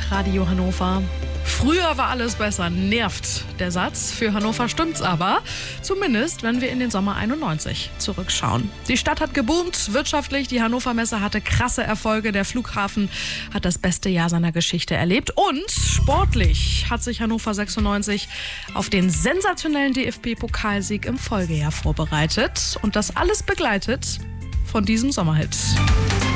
Radio Hannover. Früher war alles besser, nervt der Satz. Für Hannover stimmt's aber, zumindest wenn wir in den Sommer 91 zurückschauen. Die Stadt hat geboomt, wirtschaftlich, die Hannover Messe hatte krasse Erfolge, der Flughafen hat das beste Jahr seiner Geschichte erlebt und sportlich hat sich Hannover 96 auf den sensationellen DFB-Pokalsieg im Folgejahr vorbereitet und das alles begleitet von diesem Sommerhit.